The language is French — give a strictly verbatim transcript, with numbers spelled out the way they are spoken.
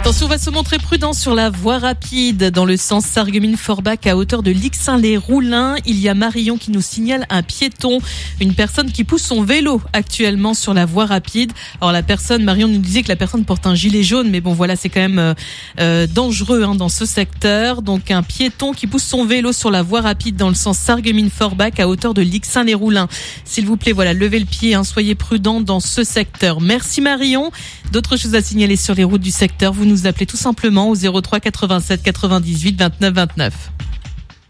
Attention, on va se montrer prudent sur la voie rapide dans le sens Sarreguemines-Forbach à hauteur de Lixin-les-Roulins. Il y a Marion qui nous signale un piéton, une personne qui pousse son vélo actuellement sur la voie rapide. Alors la personne, Marion nous disait que la personne porte un gilet jaune, mais bon voilà, c'est quand même euh, dangereux hein, dans ce secteur. Donc un piéton qui pousse son vélo sur la voie rapide dans le sens Sarreguemines-Forbach à hauteur de Lixin-les-Roulins. S'il vous plaît, voilà, levez le pied, hein, soyez prudents dans ce secteur. Merci Marion. D'autres choses à signaler sur les routes du secteur, vous nous appelez tout simplement au zéro trois quatre-vingt-sept quatre-vingt-dix-huit vingt-neuf vingt-neuf.